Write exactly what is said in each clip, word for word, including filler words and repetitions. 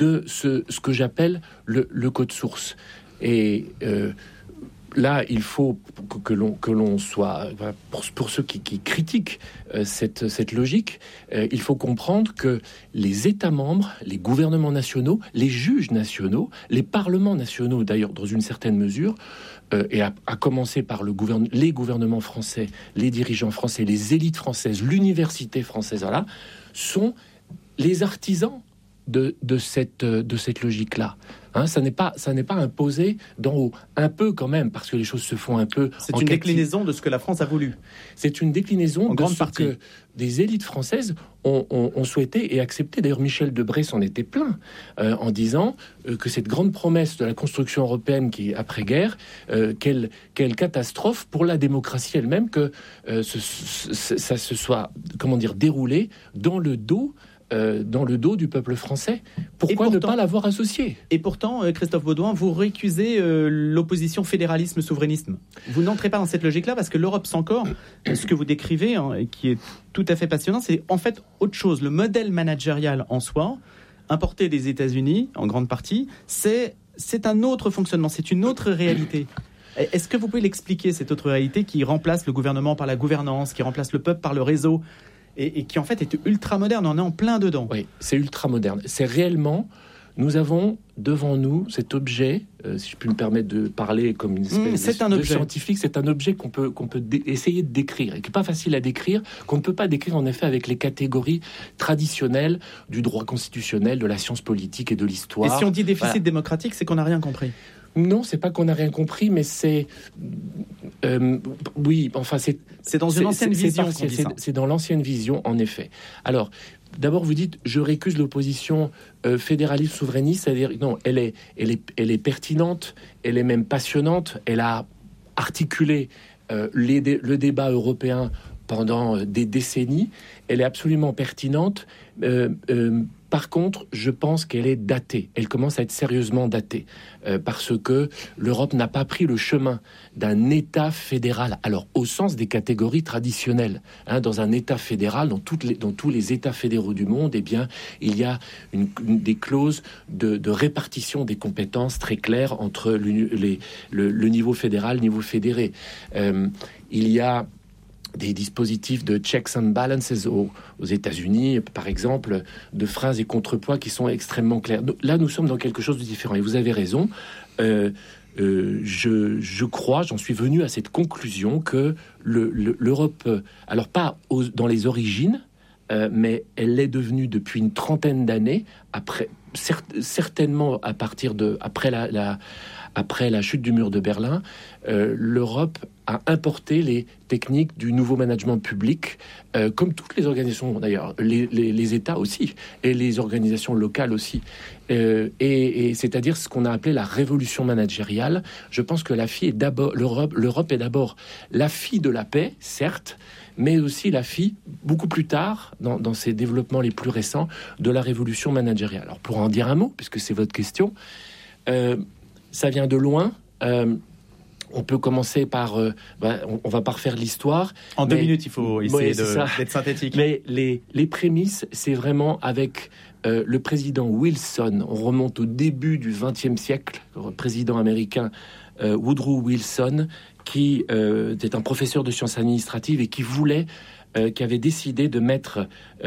de ce, ce que j'appelle le, le code source. Et euh, là, il faut que, que, l'on, que l'on soit... Pour, pour ceux qui, qui critiquent euh, cette, cette logique, euh, il faut comprendre que les États membres, les gouvernements nationaux, les juges nationaux, les parlements nationaux, d'ailleurs, dans une certaine mesure, euh, et à, à commencer par le gouverne, les gouvernements français, les dirigeants français, les élites françaises, l'université française, voilà, sont les artisans de, de, cette, de cette logique-là. Hein, ça n'est pas, ça n'est pas imposé d'en haut. Un peu quand même, parce que les choses se font un peu... C'est une déclinaison de ce que la France a voulu. C'est une déclinaison en de grande ce partie. que des élites françaises ont, ont, ont souhaité et accepté. D'ailleurs, Michel Debré s'en était plaint euh, en disant euh, que cette grande promesse de la construction européenne qui est après-guerre, euh, quelle, quelle catastrophe pour la démocratie elle-même que euh, ce, ce, ça se soit, comment dire, déroulé dans le dos Euh, dans le dos du peuple français. Pourquoi pourtant, ne pas l'avoir associé ? Et pourtant, euh, Christophe Baudouin, vous récusez euh, l'opposition fédéralisme-souverainisme. Vous n'entrez pas dans cette logique-là parce que l'Europe sans corps, ce que vous décrivez, hein, et qui est tout à fait passionnant, c'est en fait autre chose. Le modèle managérial en soi, importé des États-Unis, en grande partie, c'est, c'est un autre fonctionnement, c'est une autre réalité. Est-ce que vous pouvez l'expliquer, cette autre réalité qui remplace le gouvernement par la gouvernance, qui remplace le peuple par le réseau ? Et, et qui en fait est ultra moderne, on est en plein dedans. Oui, c'est ultra moderne. C'est réellement, nous avons devant nous cet objet, euh, si je puis me permettre de parler comme une espèce mmh, c'est de, un de objet. scientifique, c'est un objet qu'on peut, qu'on peut dé- essayer de décrire, et qui n'est pas facile à décrire, qu'on ne peut pas décrire en effet avec les catégories traditionnelles du droit constitutionnel, de la science politique et de l'histoire. Et si on dit déficit voilà. démocratique, c'est qu'on n'a rien compris. Non, c'est pas qu'on n'a rien compris, mais c'est... Euh, oui, enfin, c'est... C'est dans une c'est, ancienne c'est, vision c'est, qu'on dit c'est, ça. c'est dans l'ancienne vision, en effet. Alors, d'abord, vous dites, je récuse l'opposition euh, fédéraliste-souverainiste, c'est-à-dire, non, elle est, elle, est, elle est pertinente, elle est même passionnante, elle a articulé euh, les dé- le débat européen pendant euh, des décennies, elle est absolument pertinente. Euh, euh, Par contre, je pense qu'elle est datée. Elle commence à être sérieusement datée euh, parce que l'Europe n'a pas pris le chemin d'un État fédéral. Alors, au sens des catégories traditionnelles, hein, dans un État fédéral, dans, toutes les, dans tous les États fédéraux du monde, eh bien, il y a une, une, des clauses de, de répartition des compétences très claires entre les, le, le niveau fédéral, le niveau fédéré. Euh, il y a des dispositifs de checks and balances aux, aux États-Unis, par exemple, de phrases et contrepoids qui sont extrêmement clairs. Là, nous sommes dans quelque chose de différent. Et vous avez raison. Euh, euh, je, je crois, j'en suis venu à cette conclusion que le, le, l'Europe, alors pas aux, dans les origines, euh, mais elle l'est devenue depuis une trentaine d'années, après, cer- certainement à partir de après la, la après la chute du mur de Berlin, euh, l'Europe a importé les techniques du nouveau management public, euh, comme toutes les organisations d'ailleurs, les, les, les États aussi, et les organisations locales aussi. Euh, et, et c'est-à-dire ce qu'on a appelé la révolution managériale. Je pense que la fille est d'abord, l'Europe, l'Europe est d'abord la fille de la paix, certes, mais aussi la fille, beaucoup plus tard, dans, dans ses développements les plus récents, de la révolution managériale. Alors pour en dire un mot, puisque c'est votre question, euh, ça vient de loin. Euh, on peut commencer par... Euh, bah, on, on va pas refaire l'histoire. En deux mais, minutes, il faut essayer ouais, de, d'être synthétique. Mais les, les prémices, c'est vraiment avec euh, le président Wilson. On remonte au début du vingtième siècle, le président américain euh, Woodrow Wilson, qui euh, était un professeur de sciences administratives et qui voulait... Euh, qui avait décidé de mettre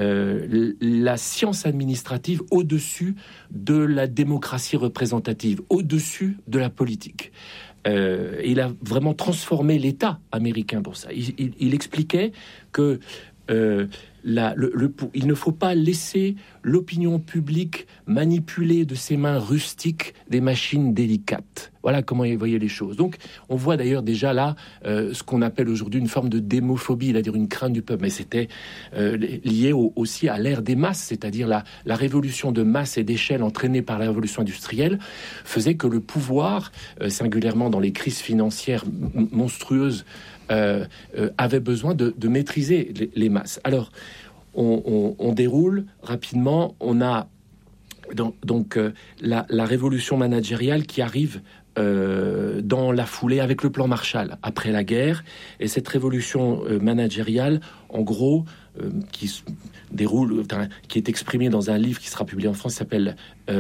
euh, la science administrative au-dessus de la démocratie représentative, au-dessus de la politique. Euh, il a vraiment transformé l'État américain pour ça. Il, il, il expliquait que euh, la, le, le, il ne faut pas laisser l'opinion publique manipuler de ses mains rustiques des machines délicates. Voilà comment il voyait les choses. Donc, on voit d'ailleurs déjà là euh, ce qu'on appelle aujourd'hui une forme de démophobie, c'est-à-dire une crainte du peuple. Mais c'était euh, lié au, aussi à l'ère des masses, c'est-à-dire la, la révolution de masse et d'échelle entraînée par la révolution industrielle faisait que le pouvoir, euh, singulièrement dans les crises financières m- monstrueuses, euh, euh, avait besoin de, de maîtriser les, les masses. Alors, on, on, on déroule rapidement. On a donc, donc euh, la, la révolution managériale qui arrive Euh, dans la foulée avec le plan Marshall après la guerre. Et cette révolution euh, managériale, en gros, euh, qui se déroule, enfin, qui est exprimée dans un livre qui sera publié en France, s'appelle euh,